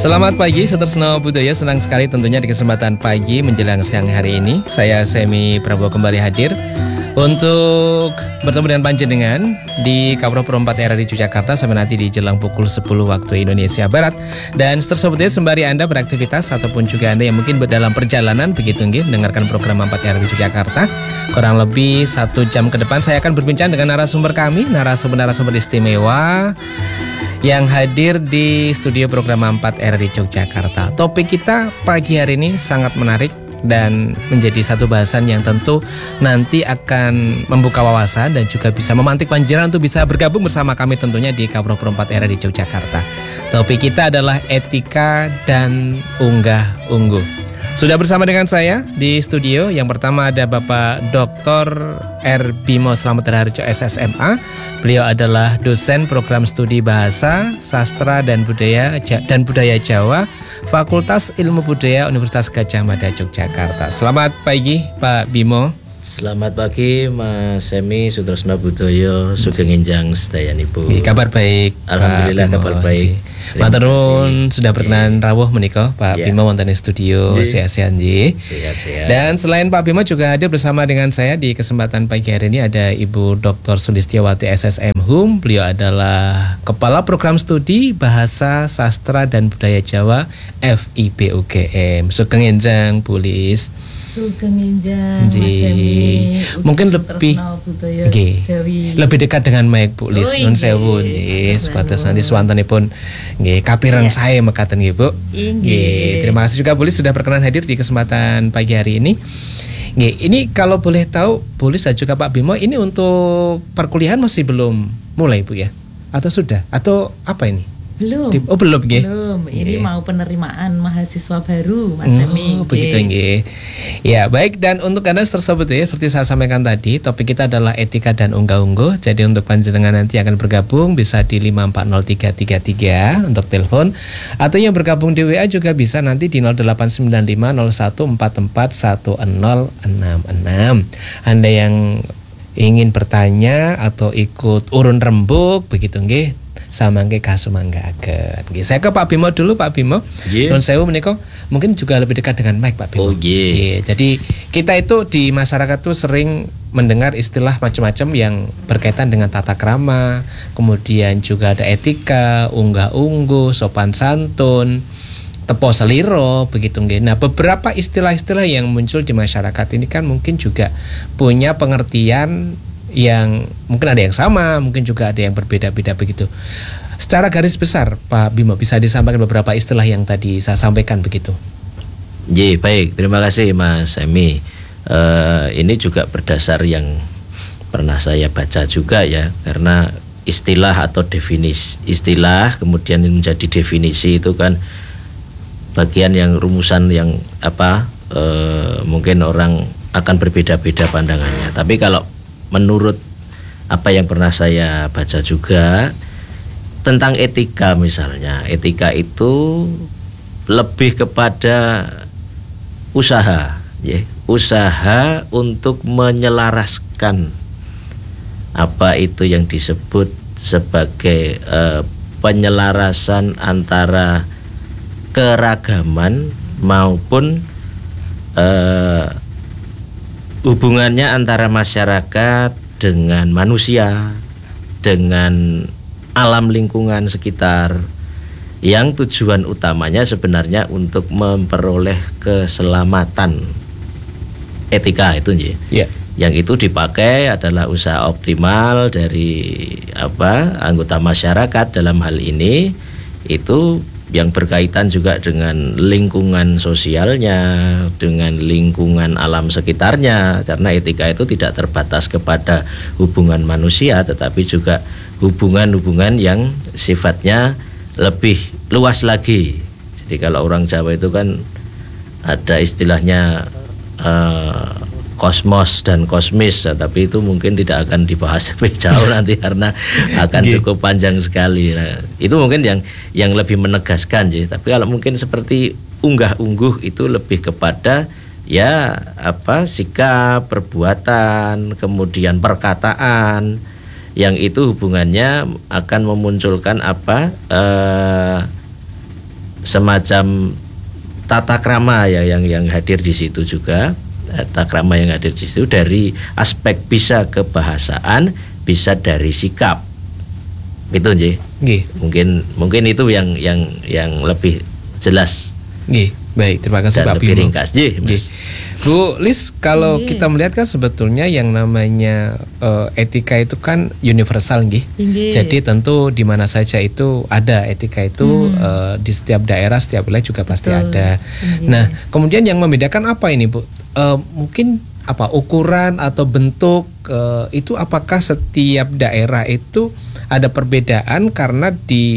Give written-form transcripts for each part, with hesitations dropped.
Selamat pagi, Sutresno Budaya. Senang sekali tentunya di kesempatan pagi menjelang siang hari ini saya Semi Prabowo kembali hadir untuk bertemu dengan panjenengan di Kapro Pro 4 RRI Yogyakarta sampai nanti di jelang pukul 10 waktu Indonesia Barat. Dan Sutresno Budaya sembari Anda beraktivitas ataupun juga Anda yang mungkin dalam perjalanan begitu nggih mendengarkan program 4 RRI Yogyakarta, kurang lebih 1 jam ke depan saya akan berbincang dengan narasumber kami, narasumber istimewa yang hadir di studio program 4 RRI Yogyakarta. Topik kita pagi hari ini sangat menarik dan menjadi satu bahasan yang tentu nanti akan membuka wawasan dan juga bisa memantik panjenengan untuk bisa bergabung bersama kami tentunya di Kapro Pro 4 RRI Yogyakarta. Topik kita adalah etika dan unggah-ungguh. Sudah bersama dengan saya di studio. Yang pertama ada Bapak Dr. R. Bimo Slamet Raharjo SSMA. Beliau adalah dosen program studi Bahasa, Sastra dan Budaya Jawa, Fakultas Ilmu Budaya Universitas Gadjah Mada Yogyakarta. Selamat pagi Pak Bimo. Selamat pagi Mas Semi, Sutresno Budaya, Sugeng Enjang sedayanipun. Kabar baik. Alhamdulillah kabar baik. Matur nuwun sudah berkenan rawuh menika Pak Bimo wonten ing studio. Sehat-sehat nggih. Sehat-sehat. Dan selain Pak Bimo juga hadir bersama dengan saya di kesempatan pagi hari ini ada Ibu Dr. Sulistiawati SSM Hum. Beliau adalah Kepala Program Studi Bahasa, Sastra dan Budaya Jawa FIB UGM. Sugeng Enjang Pulis. Sugeng Enjang Mas Semi. Mungkin lebih dekat dengan mic Bu Lis. Nun sewu nggih, sebatas nanti swantenipun nggih kapireng sae mekaten nggih Bu. Nggih. Terima kasih juga Bu Lis sudah berkenan hadir di kesempatan pagi hari ini. Nggih, ini kalau boleh tahu Bu Lis dan juga Pak Bimo, ini untuk perkuliahan masih belum mulai Bu ya? Atau sudah? Atau apa ini? Belum. Belum nggih. Belum. Ini mau penerimaan mahasiswa baru Mas Semi. Begitu nggih. Ya, baik, dan untuk Anda tersebut ya, seperti saya sampaikan tadi, topik kita adalah etika dan unggah-ungguh. Jadi untuk panjenengan nanti akan bergabung bisa di 540333 untuk telepon, atau yang bergabung di WA juga bisa nanti di 089501441066. Anda yang ingin bertanya atau ikut urun rembuk begitu nggih, samangke kasumanggaken. Nggih, saya ke Pak Bimo dulu, Pak Bimo. Nun sewu menika mungkin juga lebih dekat dengan mic Pak Bimo. Jadi kita itu di masyarakat tuh sering mendengar istilah macam-macam yang berkaitan dengan tata krama, kemudian juga ada etika, unggah-ungguh, sopan santun, tepo seliro begitu nggih. Nah, beberapa istilah-istilah yang muncul di masyarakat ini kan mungkin juga punya pengertian yang mungkin ada yang sama, mungkin juga ada yang berbeda-beda begitu. Secara garis besar Pak Bimo bisa disampaikan beberapa istilah yang tadi saya sampaikan begitu. Baik, terima kasih Mas Semi. Ini juga berdasar yang pernah saya baca juga ya, karena istilah atau definisi istilah kemudian menjadi definisi itu kan bagian yang rumusan yang mungkin orang akan berbeda-beda pandangannya. Tapi kalau menurut apa yang pernah saya baca juga tentang etika, misalnya etika itu lebih kepada usaha untuk menyelaraskan apa itu yang disebut sebagai penyelarasan antara keragaman maupun hubungannya antara masyarakat dengan manusia, dengan alam lingkungan sekitar, yang tujuan utamanya sebenarnya untuk memperoleh keselamatan. Etika itu yang itu dipakai adalah usaha optimal dari anggota masyarakat dalam hal ini, itu yang berkaitan juga dengan lingkungan sosialnya, dengan lingkungan alam sekitarnya, karena etika itu tidak terbatas kepada hubungan manusia, tetapi juga hubungan-hubungan yang sifatnya lebih luas lagi. Jadi kalau orang Jawa itu kan ada istilahnya kosmos dan kosmis, tapi itu mungkin tidak akan dibahas lebih jauh nanti karena akan cukup panjang sekali. Nah, itu mungkin yang lebih menegaskan sih. Tapi kalau mungkin seperti unggah-ungguh itu lebih kepada sikap, perbuatan, kemudian perkataan yang itu hubungannya akan memunculkan semacam tata krama ya yang hadir di situ juga. Tata krama yang hadir di situ dari aspek bisa kebahasaan, bisa dari sikap. Itu nggih. Nggih. Mungkin itu yang lebih jelas. Nggih. Baik, terima kasih dan Pak lebih Bimo. ringkas. Mas. Bu Lis, kalau kita melihat kan sebetulnya yang namanya etika itu kan universal nggih. Jadi tentu di mana saja itu ada etika itu di setiap daerah, setiap wilayah juga pasti ada. Nah, kemudian yang membedakan apa ini Bu? Mungkin apa ukuran atau bentuk itu apakah setiap daerah itu ada perbedaan karena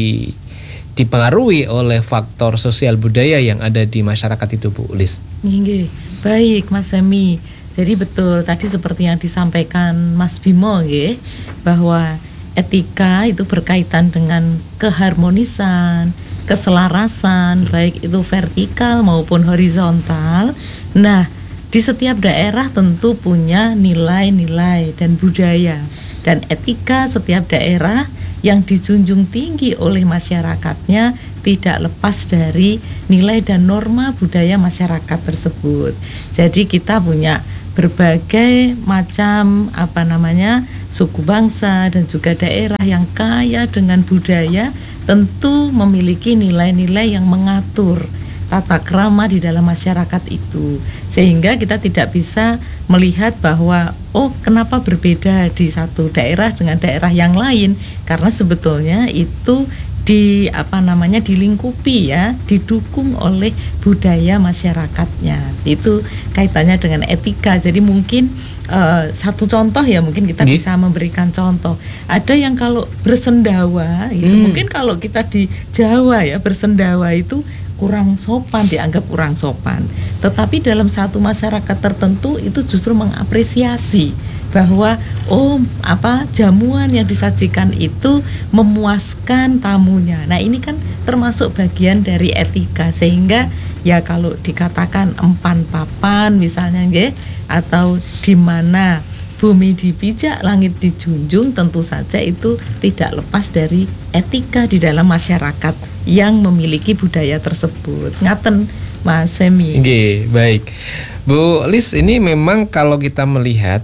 dipengaruhi oleh faktor sosial budaya yang ada di masyarakat itu Bu Lis? Nggih. Baik Mas Semi. Jadi betul tadi seperti yang disampaikan Mas Bimo nggih, bahwa etika itu berkaitan dengan keharmonisan, keselarasan, baik itu vertikal maupun horizontal. Nah, di setiap daerah tentu punya nilai-nilai dan budaya, dan etika setiap daerah yang dijunjung tinggi oleh masyarakatnya tidak lepas dari nilai dan norma budaya masyarakat tersebut. Jadi kita punya berbagai macam suku bangsa dan juga daerah yang kaya dengan budaya, tentu memiliki nilai-nilai yang mengatur tata krama di dalam masyarakat itu, sehingga kita tidak bisa melihat bahwa kenapa berbeda di satu daerah dengan daerah yang lain, karena sebetulnya itu dilingkupi ya, didukung oleh budaya masyarakatnya. Itu kaitannya dengan etika. Jadi mungkin satu contoh ya, mungkin kita bisa memberikan contoh. Ada yang kalau bersendawa itu mungkin kalau kita di Jawa ya, bersendawa itu kurang sopan, dianggap kurang sopan. Tetapi dalam satu masyarakat tertentu itu justru mengapresiasi bahwa jamuan yang disajikan itu memuaskan tamunya. Nah, ini kan termasuk bagian dari etika, sehingga ya kalau dikatakan empan papan misalnya nggih, atau di mana bumi dipijak, langit dijunjung, tentu saja itu tidak lepas dari etika di dalam masyarakat yang memiliki budaya tersebut. Ngaten Mas Semi. Nggih, baik. Bu Lis, ini memang kalau kita melihat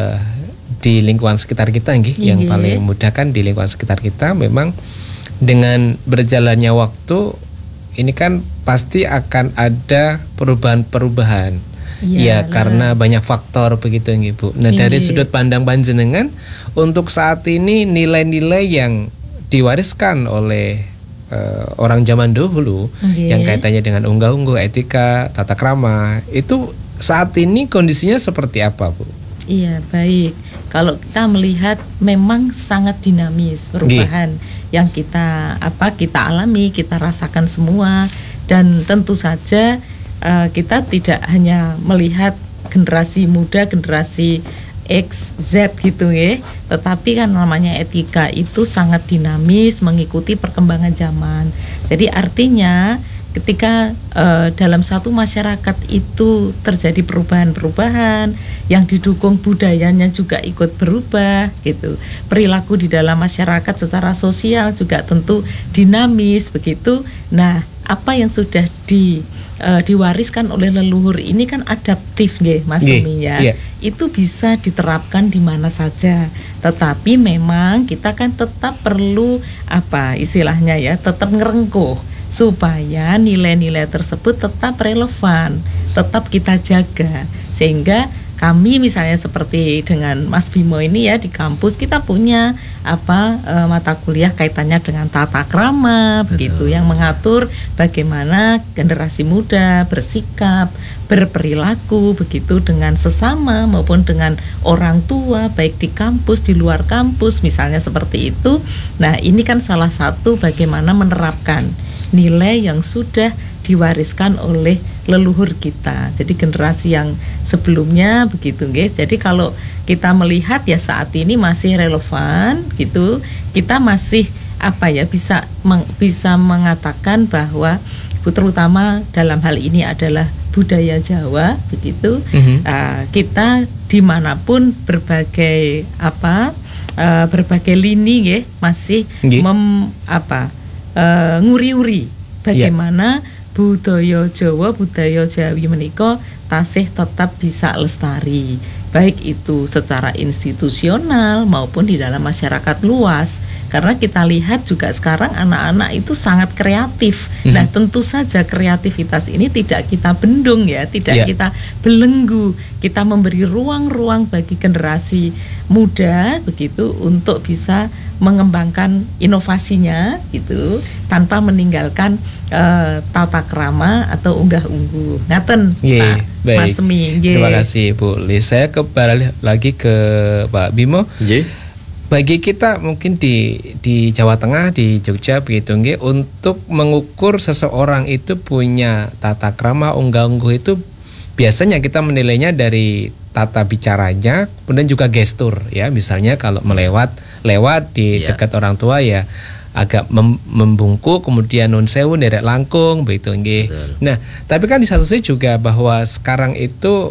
di lingkungan sekitar kita nggih, yang paling mudah kan di lingkungan sekitar kita memang dengan berjalannya waktu ini kan pasti akan ada perubahan-perubahan. Ya, karena banyak faktor begitu nggih Bu. Nah, dari sudut pandang panjenengan untuk saat ini nilai-nilai yang diwariskan oleh orang zaman dahulu yang kaitannya dengan unggah-ungguh, etika, tata krama, itu saat ini kondisinya seperti apa Bu? Iya, baik. Kalau kita melihat memang sangat dinamis perubahan yang kita alami, kita rasakan semua, dan tentu saja kita tidak hanya melihat generasi muda, generasi X, Z gitu ya, tetapi kan namanya etika itu sangat dinamis mengikuti perkembangan zaman. Jadi artinya ketika dalam satu masyarakat itu terjadi perubahan-perubahan yang didukung budayanya juga ikut berubah gitu. Perilaku di dalam masyarakat secara sosial juga tentu dinamis begitu. Nah, apa yang sudah diwariskan oleh leluhur ini kan adaptif nggih Mas Semi ya. Itu bisa diterapkan di mana saja. Tetapi memang kita kan tetap perlu istilahnya ya, tetap ngerengkuh supaya nilai-nilai tersebut tetap relevan, tetap kita jaga. Sehingga kami misalnya seperti dengan Mas Bimo ini ya, di kampus kita punya mata kuliah kaitannya dengan tata krama begitu, yang mengatur bagaimana generasi muda bersikap, berperilaku begitu dengan sesama maupun dengan orang tua, baik di kampus, di luar kampus misalnya seperti itu. Nah, ini kan salah satu bagaimana menerapkan nilai yang sudah diwariskan oleh leluhur kita. Jadi generasi yang sebelumnya begitu nggih. Jadi kalau kita melihat ya saat ini masih relevan gitu, kita masih bisa mengatakan bahwa terutama dalam hal ini adalah budaya Jawa begitu. Kita dimanapun berbagai berbagai lini nggih masih nguri-uri bagaimana budaya Jawa, budaya Jawi menika tasih tetap bisa lestari, baik itu secara institusional maupun di dalam masyarakat luas. Karena kita lihat juga sekarang anak-anak itu sangat kreatif. Nah, tentu saja kreativitas ini tidak kita bendung ya, tidak kita belenggu. Kita memberi ruang-ruang bagi generasi muda begitu untuk bisa mengembangkan inovasinya gitu tanpa meninggalkan tata krama atau unggah-ungguh. Ngaten, Pak Mas Semi. Terima kasih Bu Lis. Saya kembali lagi ke Pak Bimo. Bagi kita mungkin di Jawa Tengah, di Jogja begitu nggih, untuk mengukur seseorang itu punya tata krama unggah-ungguh itu biasanya kita menilainya dari tata bicaranya, kemudian juga gestur ya. Misalnya kalau lewat di dekat orang tua ya agak membungkuk, kemudian nun sewu nderek langkung begitu nggih. Nah, tapi kan di satu sisi juga bahwa sekarang itu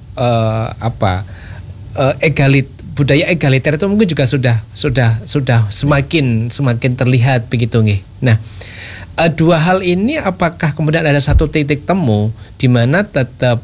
budaya egaliter itu mungkin juga sudah semakin terlihat begitu nggih. Nah, dua hal ini apakah kemudian ada satu titik temu di mana tetap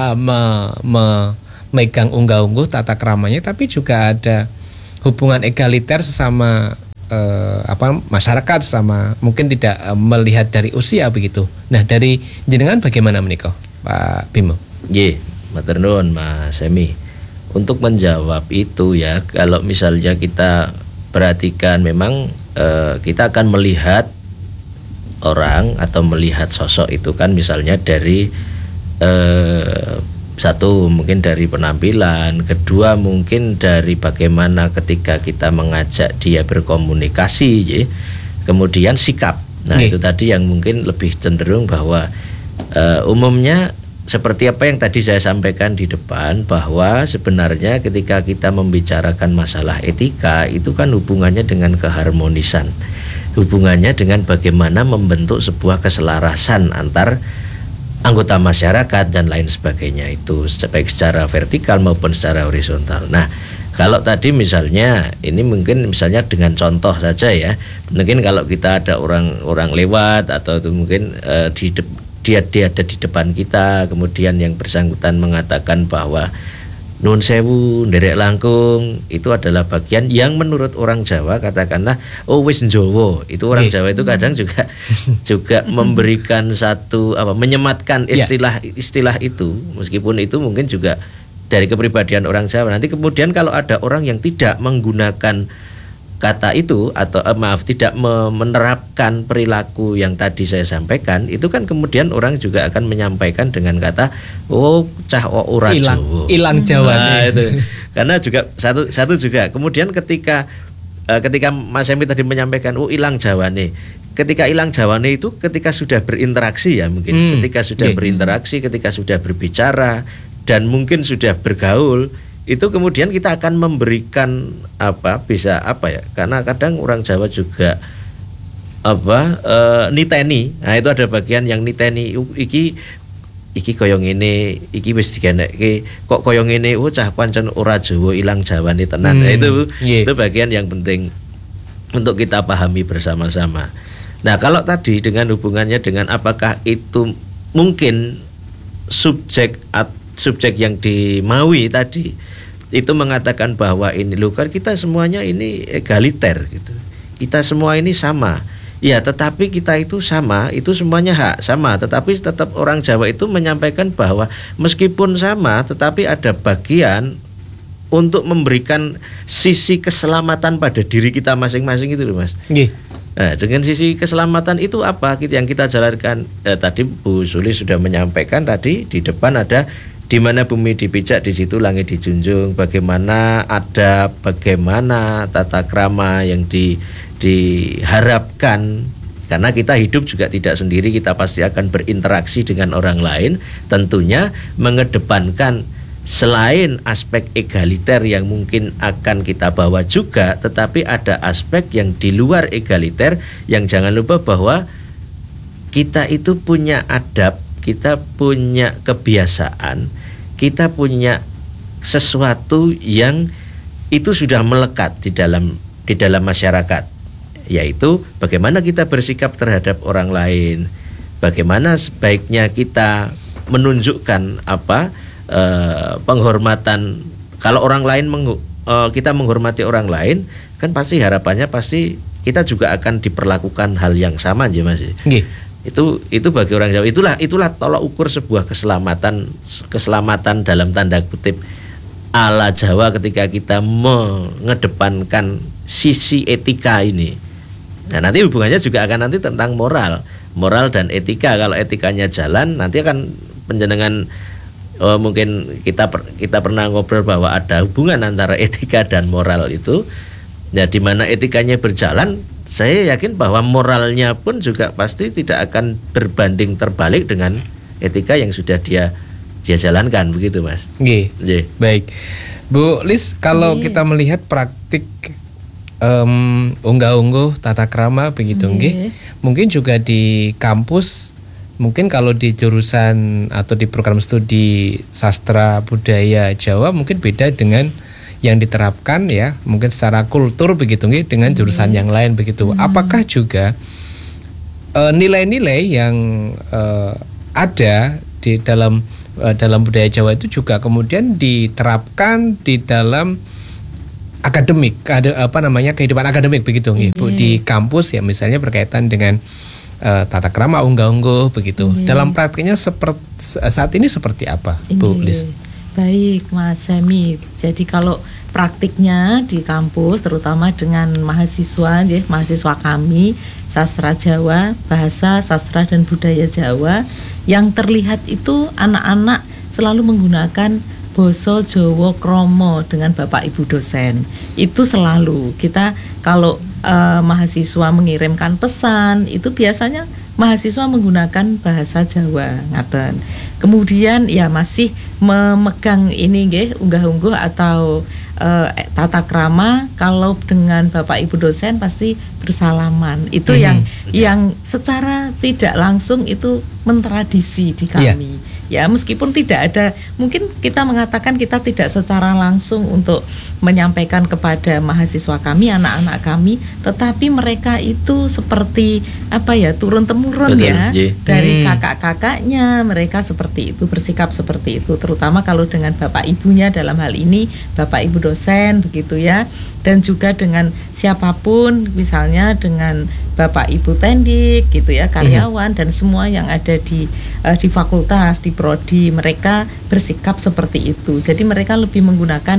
memegang unggah-ungguh tata keramanya, tapi juga ada hubungan egaliter sesama masyarakat, sama mungkin tidak melihat dari usia begitu. Nah, dari jenengan bagaimana menika, Pak Bimo? Nggih, matur nuwun Mas Semi. Untuk menjawab itu ya, kalau misalnya kita perhatikan memang kita akan melihat orang atau melihat sosok itu kan misalnya dari satu mungkin dari penampilan, kedua mungkin dari bagaimana ketika kita mengajak dia berkomunikasi ya. Kemudian sikap. Nah, itu tadi yang mungkin lebih cenderung bahwa umumnya seperti apa yang tadi saya sampaikan di depan, bahwa sebenarnya ketika kita membicarakan masalah etika itu kan hubungannya dengan keharmonisan, hubungannya dengan bagaimana membentuk sebuah keselarasan antar anggota masyarakat dan lain sebagainya, itu baik secara vertikal maupun secara horizontal. Nah, kalau tadi misalnya ini mungkin misalnya dengan contoh saja ya, mungkin kalau kita ada orang lewat atau itu mungkin dia ada di depan kita, kemudian yang bersangkutan mengatakan bahwa nun sewu nderek langkung, itu adalah bagian yang menurut orang Jawa katakanlah wis njowo. Itu orang Jawa itu kadang juga memberikan satu menyematkan istilah itu, meskipun itu mungkin juga dari kepribadian orang Jawa. Nanti kemudian kalau ada orang yang tidak menggunakan kata itu atau tidak menerapkan perilaku yang tadi saya sampaikan, itu kan kemudian orang juga akan menyampaikan dengan kata cah ora Jawa. Ilang Jawa. Nah, itu. Karena juga satu juga kemudian ketika Mas Semi tadi menyampaikan ilang Jawane. Ketika ilang Jawane itu ketika sudah berinteraksi ya mungkin, ketika sudah berinteraksi, ketika sudah berbicara dan mungkin sudah bergaul, itu kemudian kita akan memberikan karena kadang orang Jawa juga niteni. Nah, itu ada bagian yang niteni, iki koyong ini, iki wis digenekke kok koyong ini, cah pancen ora Jawa ilang Jawane tenan. Nah, itu bagian yang penting untuk kita pahami bersama-sama. Nah, kalau tadi dengan hubungannya dengan apakah itu mungkin subjek yang dimaui tadi itu mengatakan bahwa ini loh kan kita semuanya ini egaliter gitu. Kita semua ini sama. Ya, tetapi kita itu sama, itu semuanya hak sama, tetapi tetap orang Jawa itu menyampaikan bahwa meskipun sama tetapi ada bagian untuk memberikan sisi keselamatan pada diri kita masing-masing itu loh Mas. Nah, dengan sisi keselamatan itu apa yang kita jalankan? Tadi Bu Suli sudah menyampaikan tadi di depan ada di mana bumi dipijak di situ langit dijunjung, bagaimana adab, bagaimana tata krama yang diharapkan, karena kita hidup juga tidak sendiri, kita pasti akan berinteraksi dengan orang lain, tentunya mengedepankan selain aspek egaliter yang mungkin akan kita bawa juga, tetapi ada aspek yang di luar egaliter yang jangan lupa bahwa kita itu punya adab, kita punya kebiasaan, kita punya sesuatu yang itu sudah melekat di dalam masyarakat. yaitu bagaimana kita bersikap terhadap orang lain, bagaimana sebaiknya kita menunjukkan penghormatan. Kalau orang lain kita menghormati orang lain, kan pasti harapannya pasti kita juga akan diperlakukan hal yang sama aja Mas. Nggih. Itu bagi orang Jawa itulah tolak ukur sebuah keselamatan dalam tanda kutip ala Jawa ketika kita mengedepankan sisi etika ini. Nah, nanti hubungannya juga akan nanti tentang moral dan etika. Kalau etikanya jalan, nanti akan penjenengan mungkin kita pernah ngobrol bahwa ada hubungan antara etika dan moral itu. Ya, di mana etikanya berjalan, saya yakin bahwa moralnya pun juga pasti tidak akan berbanding terbalik dengan etika yang sudah dia jalankan, begitu Mas. Nggih. Baik. Bu Lis, kalau kita melihat praktik unggah-ungguh tata krama begitu nggih. Mungkin juga di kampus, mungkin kalau di jurusan atau di program studi sastra budaya Jawa mungkin beda dengan yang diterapkan ya, mungkin secara kultur begitu nggih dengan jurusan yang lain begitu. Apakah juga nilai-nilai yang ada di dalam budaya Jawa itu juga kemudian diterapkan di dalam akademik, kehidupan akademik begitu nggih Bu, di kampus ya, misalnya berkaitan dengan tata krama unggah-ungguh begitu. Dalam praktiknya saat ini seperti apa Bu Lis? Baik Mas Semi. Jadi kalau praktiknya di kampus terutama dengan mahasiswa kami sastra Jawa, bahasa, sastra dan budaya Jawa, yang terlihat itu anak-anak selalu menggunakan basa Jawa kromo dengan Bapak Ibu dosen. Itu selalu kita kalau mahasiswa mengirimkan pesan itu biasanya mahasiswa menggunakan bahasa Jawa ngaten. Kemudian ya masih memegang ini nggih unggah-ungguh atau tata krama. Kalau dengan Bapak Ibu dosen pasti bersalaman. Itu yang secara tidak langsung itu mentradisi di kami. Ya, meskipun tidak ada, mungkin kita mengatakan kita tidak secara langsung untuk menyampaikan kepada mahasiswa kami, anak-anak kami, tetapi mereka itu seperti turun-temurun ya, dari kakak-kakaknya, mereka seperti itu, bersikap seperti itu, terutama kalau dengan bapak ibunya, dalam hal ini bapak ibu dosen begitu ya, dan juga dengan siapapun, misalnya dengan bapak ibu tendik gitu ya, karyawan dan semua yang ada di fakultas, di prodi, mereka bersikap seperti itu. Jadi mereka lebih menggunakan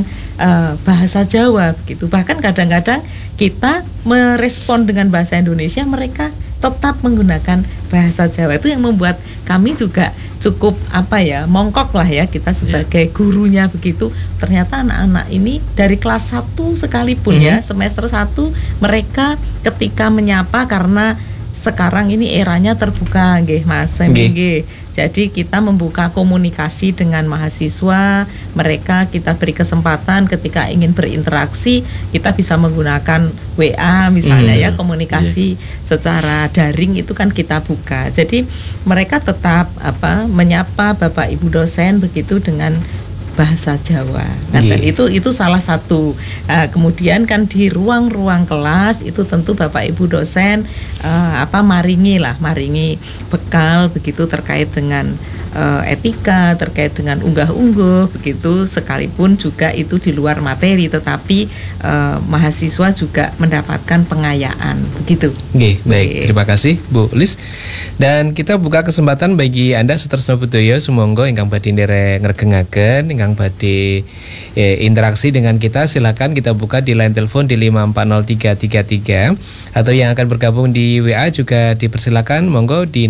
bahasa Jawa begitu. Bahkan kadang-kadang kita merespon dengan bahasa Indonesia, mereka tetap menggunakan bahasa Jawa. Itu yang membuat kami juga cukup mongkok lah ya, kita sebagai gurunya begitu. Ternyata anak-anak ini dari kelas 1 sekalipun ya, semester 1 mereka ketika menyapa, karena sekarang ini eranya terbuka nggih Mas nggih. Jadi kita membuka komunikasi dengan mahasiswa, mereka kita beri kesempatan ketika ingin berinteraksi, kita bisa menggunakan WA misalnya ya, komunikasi secara daring itu kan kita buka. Jadi mereka tetap menyapa Bapak Ibu dosen begitu dengan bahasa Jawa. Dan itu salah satu. Kemudian kan di ruang-ruang kelas itu tentu Bapak Ibu dosen maringi bekal begitu terkait dengan etika, terkait dengan unggah-ungguh begitu, sekalipun juga itu di luar materi, tetapi mahasiswa juga mendapatkan pengayaan begitu. Baik, terima kasih Bu Lis. Dan kita buka kesempatan bagi Anda Sutresno Budoyo sumangga ingkang badhe nderek ngregengaken, ingkang badhe interaksi dengan kita, silakan kita buka di line telepon di 5403333, atau yang akan bergabung di WA juga dipersilakan, monggo di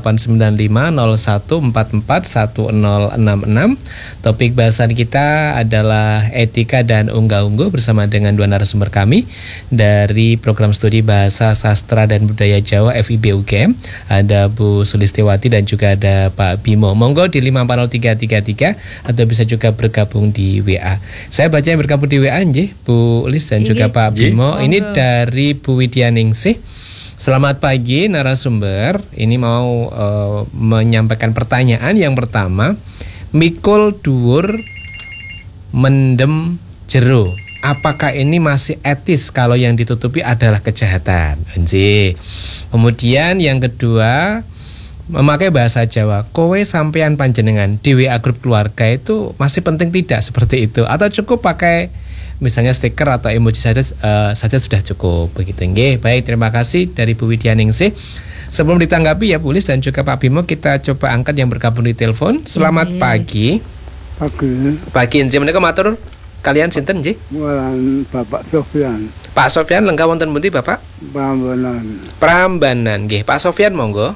089501441066. Topik bahasan kita adalah etika dan unggah-ungguh bersama dengan dua narasumber kami dari program studi Bahasa Sastra dan Budaya Jawa FIB UGM. Ada Bu Sulistiwati dan juga ada Pak Bimo. Monggo di 5403333 atau bisa juga bergabung di WA. Saya baca yang bergabung di WA nggih, Bu Lis dan juga Pak Bimo. Ini dari Bu Widyaningsih. Selamat pagi narasumber. Ini mau menyampaikan pertanyaan yang pertama. Mikul dhuwur mendem jero. apakah ini masih etis kalau yang ditutupi adalah kejahatan? Nggih. Kemudian yang kedua, memakai bahasa Jawa, kowe sampean panjenengan di WA grup keluarga itu masih penting tidak seperti itu, atau cukup pakai misalnya stiker atau emoji saja sudah cukup begitu. Nggih, baik, terima kasih dari Bu Widyaningsih. Sebelum ditanggapi ya Bu Lis dan juga Pak Bimo, kita coba angkat yang bergabung di telepon. Selamat pagi. Pagi nggih, menika matur kalian sinten nggih? Walan Bapak Sofyan. Pak Sofyan, lengkap wonten pundi Bapak? Prambanan. Prambanan nggih. Pak Sofyan monggo.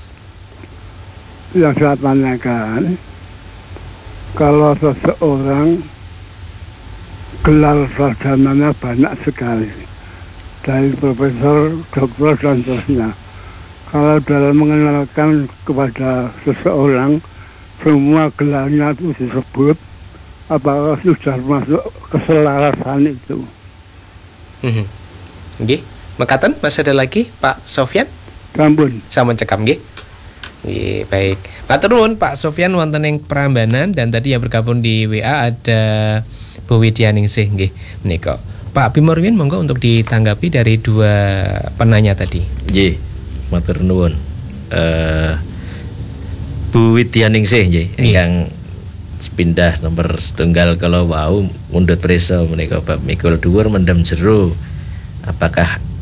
Yang saya tanyakan, kalau seseorang gelar sarjananya banyak sekali, dari profesor, doktor, dan seterusnya. Kalau dalam mengenalkan kepada seseorang, semua gelarnya itu disebut, apakah sudah masuk keselarasan itu? Nggih. Mekaten masih ada lagi Pak Sofyan? Sampun. Sama cekam nggih. Nggih, baik. Matur nuwun Pak Sofyan wonten ing Prambanan, dan tadi yang bergabung di WA ada Bu Widyaningsih nggih menika. Pak Bimo Ruwin monggo untuk ditanggapi dari dua penanya tadi. Nggih, matur nuwun. Bu Widyaningsih nggih ingkang pindah nomor setunggal kalau wau mundhut prisa menika bab mikul dhuwur mendem jero. Apakah